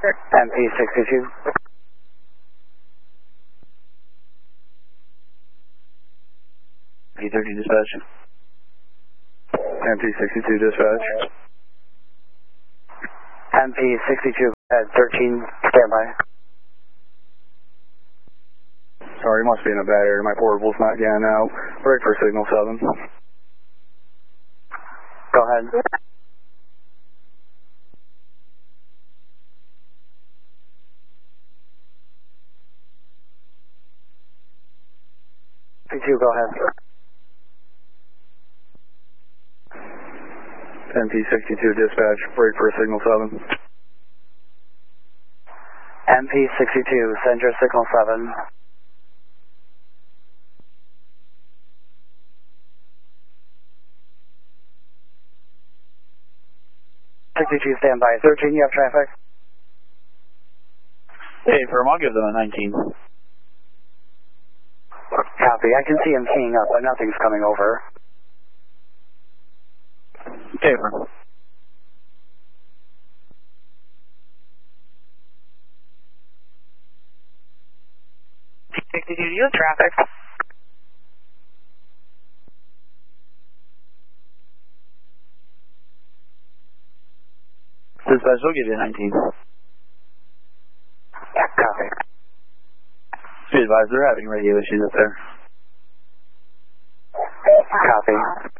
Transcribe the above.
MP62. P30 dispatch. MP62 dispatch. MP62 at 13, standby. Sorry, you must be in a bad area. My portable's not getting out. Break for signal 7. Go ahead. P2, go ahead. MP62 dispatch, break for signal 7. MP62, send your signal 7. '62 standby. 13, you have traffic? Hey, firm, I'll give them a 19. Copy. I can see him keying up, but nothing's coming over. Okay, firm. '62, you have traffic? Dispatch, we'll give you a 19. Copy. Be advised, they're having radio issues up there. Copy.